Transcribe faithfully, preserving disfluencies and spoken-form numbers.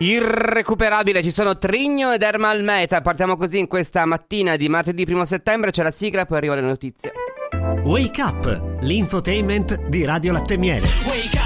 Irrecuperabile, ci sono Trigno ed Ermal Meta. Partiamo così in questa mattina di martedì primo settembre. C'è la sigla, poi arrivano le notizie. Wake Up, l'infotainment di Radio Latte Miele. Wake